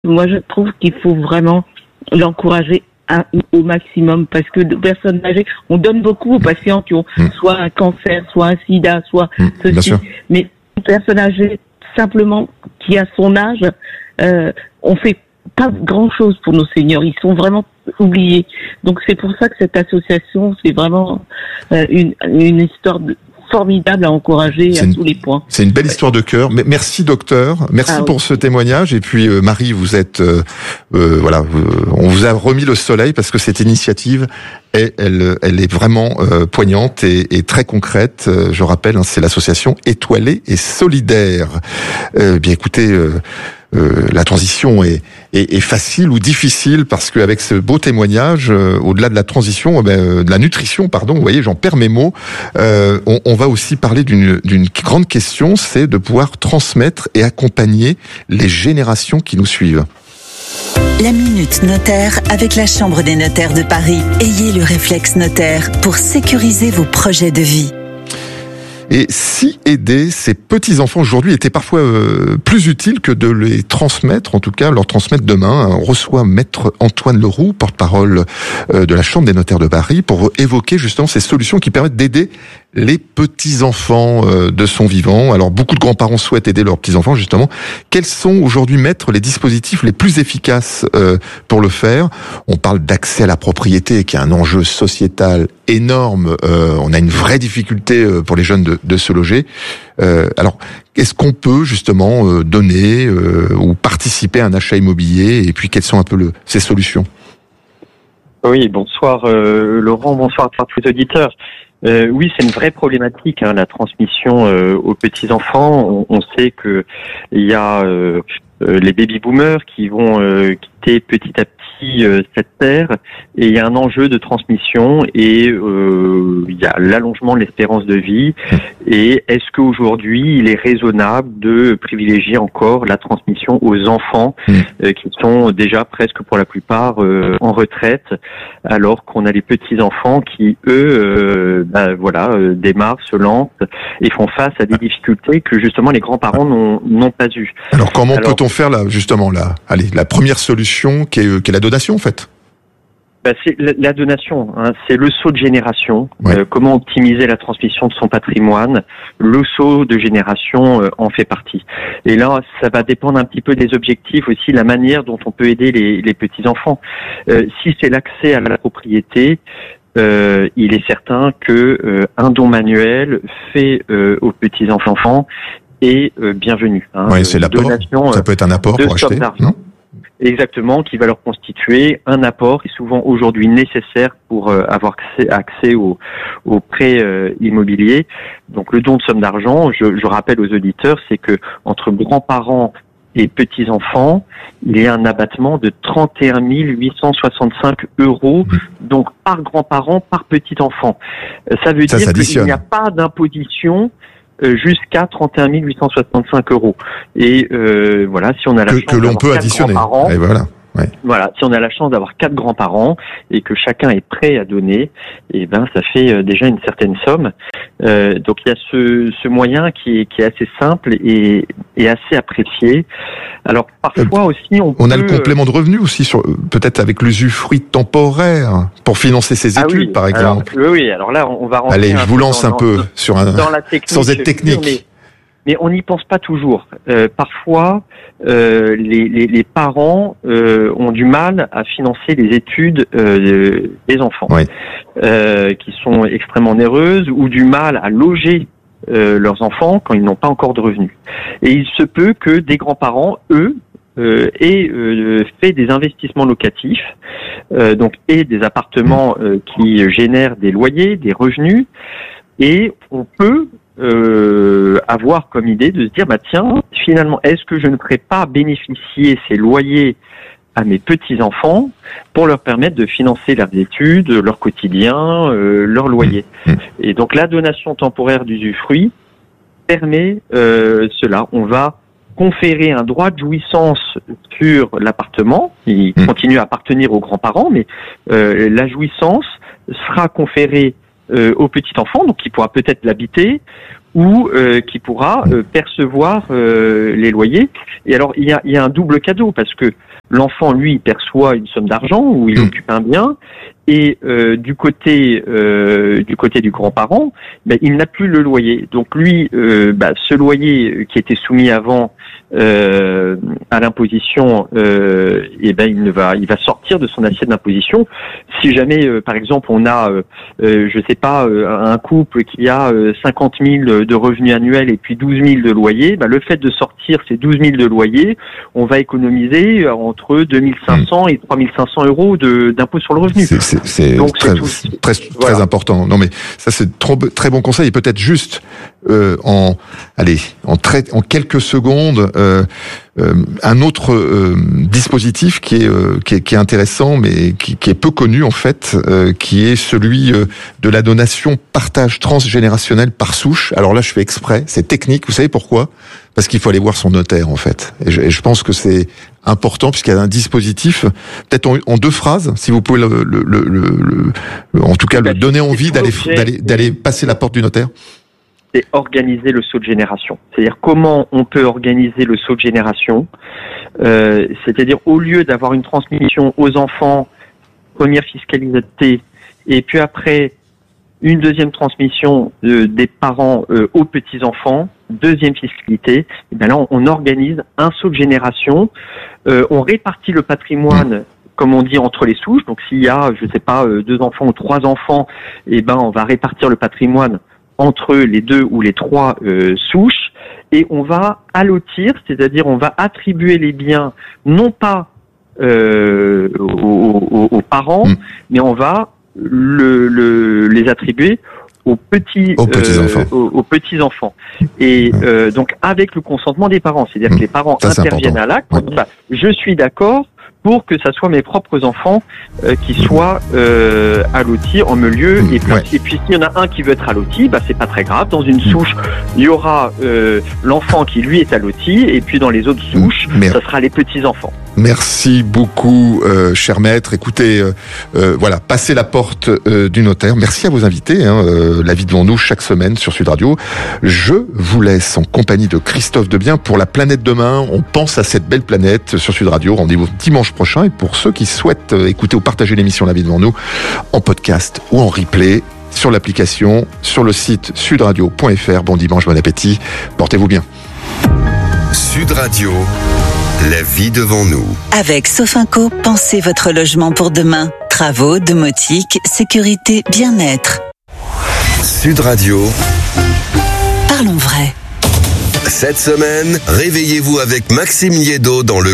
Moi, je trouve qu'il faut vraiment l'encourager au maximum, parce que de personnes âgées, on donne beaucoup aux patients qui ont soit un cancer, soit un sida, soit ceci. Mais une personne âgée, simplement, qui a son âge, on fait pas grand chose pour nos seniors. Ils sont vraiment oubliés. Donc c'est pour ça que cette association, c'est vraiment une histoire formidable à encourager à tous les points. C'est une belle histoire de cœur. Mais merci docteur, merci pour ce témoignage. Et puis Marie, vous êtes voilà, on vous a remis le soleil parce que cette initiative, elle est vraiment poignante et très concrète. Je rappelle, c'est l'association Étoilée et Solidaire. Bien écoutez. La transition est facile ou difficile parce qu'avec ce beau témoignage, au-delà de la transition, de la nutrition, pardon, vous voyez, j'en perds mes mots, on va aussi parler d'une grande question, c'est de pouvoir transmettre et accompagner les générations qui nous suivent. La Minute Notaire avec la Chambre des notaires de Paris. Ayez le réflexe notaire pour sécuriser vos projets de vie. Et si aider ces petits-enfants aujourd'hui était parfois plus utile que de les transmettre, en tout cas leur transmettre demain. On reçoit Maître Antoine Leroux, porte-parole de la Chambre des notaires de Paris, pour évoquer justement ces solutions qui permettent d'aider les petits-enfants de son vivant. Alors beaucoup de grands-parents souhaitent aider leurs petits-enfants justement. Quels sont aujourd'hui, Maître, les dispositifs les plus efficaces pour le faire? On parle d'accès à la propriété qui est un enjeu sociétal énorme. On a une vraie difficulté pour les jeunes de se loger. Alors, est-ce qu'on peut justement donner ou participer à un achat immobilier? Et puis, quelles sont un peu ces solutions? Oui, bonsoir Laurent, bonsoir à tous les auditeurs. Oui, c'est une vraie problématique, la transmission aux petits-enfants. On sait que il y a les baby-boomers qui vont quitter petit à petit cette terre, et il y a un enjeu de transmission et il y a l'allongement de l'espérance de vie. Et est-ce qu'aujourd'hui il est raisonnable de privilégier encore la transmission aux enfants qui sont déjà presque pour la plupart en retraite, alors qu'on a les petits-enfants qui eux démarrent, se lancent et font face à des difficultés que justement les grands-parents n'ont pas eues. Alors comment peut-on faire là justement la première solution qui est la donation en fait? C'est la donation, c'est le saut de génération. Comment optimiser la transmission de son patrimoine? Le saut de génération en fait partie. Et là, ça va dépendre un petit peu des objectifs aussi, la manière dont on peut aider les petits-enfants. Si c'est l'accès à la propriété, il est certain que un don manuel fait aux petits-enfants est bienvenu. Oui, c'est l'apport. Ça peut être un apport pour acheter, non? Exactement, qui va leur constituer un apport qui est souvent aujourd'hui nécessaire pour avoir accès au prêt immobilier. Donc le don de somme d'argent, je rappelle aux auditeurs, c'est que entre grands-parents et petits-enfants, il y a un abattement de 31 865 €, donc par grand-parent, par petit-enfant. Ça veut dire qu'il n'y a pas d'imposition jusqu'à 31 865 €. Et voilà, si on a la chance que l'on peut additionner. Et voilà. Ouais. Voilà, si on a la chance d'avoir 4 grands-parents et que chacun est prêt à donner, et ça fait déjà une certaine somme. Donc il y a ce moyen qui est assez simple et assez apprécié. Alors parfois aussi on a le complément de revenu aussi peut-être avec l'usufruit temporaire pour financer ses études par exemple. Alors là on va rentrer. Allez, je vous lance un peu sur dans la technique, sans être technique. Mais on n'y pense pas toujours. Parfois, les parents ont du mal à financer les études des enfants, qui sont extrêmement onéreuses, ou du mal à loger leurs enfants quand ils n'ont pas encore de revenus. Et il se peut que des grands-parents, eux, aient fait des investissements locatifs, et des appartements qui génèrent des loyers, des revenus, et on peut avoir comme idée de se dire tiens, finalement, est-ce que je ne ferais pas bénéficier ces loyers à mes petits-enfants pour leur permettre de financer leurs études, leur quotidien, leur loyer. Et donc la donation temporaire d'usufruit permet cela. On va conférer un droit de jouissance sur l'appartement, il continue à appartenir aux grands-parents, mais la jouissance sera conférée au petit enfant, donc qui pourra peut-être l'habiter ou qui pourra percevoir les loyers. Et alors il y a un double cadeau, parce que l'enfant, lui, perçoit une somme d'argent ou il occupe un bien, et du côté du grand-parent, il n'a plus le loyer. Donc lui, ce loyer qui était soumis avant à l'imposition, il va sortir de son assiette d'imposition. Si jamais, par exemple, on a, un couple qui a 50 000 de revenus annuels et puis 12 000 de loyer, le fait de sortir ces 12 000 de loyer, on va économiser entre 2 500 et 3 500 euros d'impôt sur le revenu. Donc très important. Non mais ça c'est très bon conseil, et peut-être juste en quelques secondes un autre dispositif qui est intéressant, mais qui est peu connu en fait, qui est celui de la donation partage transgénérationnel par souche. Alors là je fais exprès, c'est technique, vous savez pourquoi ? Parce qu'il faut aller voir son notaire en fait. Et je pense que c'est important puisqu'il y a un dispositif, peut-être en 2 phrases, si vous pouvez en tout cas le donner envie d'aller passer la porte du notaire. C'est organiser le saut de génération. C'est-à-dire comment on peut organiser le saut de génération. C'est-à-dire au lieu d'avoir une transmission aux enfants, première fiscalité, et puis après une deuxième transmission des parents aux petits-enfants, deuxième fiscalité, et bien là on organise un saut de génération, on répartit le patrimoine comme on dit entre les souches. Donc s'il y a, 2 enfants ou 3 enfants, on va répartir le patrimoine entre les 2 ou les 3 souches, et on va allotir, c'est-à-dire on va attribuer les biens non pas aux parents, mais on va les attribuer aux petits enfants. Et donc avec le consentement des parents, c'est-à-dire que les parents interviennent à l'acte. Je suis d'accord pour que ça soit mes propres enfants qui soient allotis en meu lieu. Et puis s'il y en a un qui veut être alloti, c'est pas très grave. Dans une souche, il y aura l'enfant qui lui est alloti, et puis dans les autres souches, ça sera les petits enfants. Merci beaucoup, cher maître. Écoutez, passez la porte du notaire. Merci à vos invités. La vie devant nous chaque semaine sur Sud Radio. Je vous laisse en compagnie de Christophe Debien pour la planète demain. On pense à cette belle planète sur Sud Radio. Rendez-vous dimanche prochain. Et pour ceux qui souhaitent écouter ou partager l'émission La vie devant nous en podcast ou en replay sur l'application, sur le site sudradio.fr. Bon dimanche, bon appétit. Portez-vous bien. Sud Radio. La vie devant nous. Avec Sofinco, pensez votre logement pour demain. Travaux, domotique, sécurité, bien-être. Sud Radio. Parlons vrai. Cette semaine, réveillez-vous avec Maxime Liédo dans le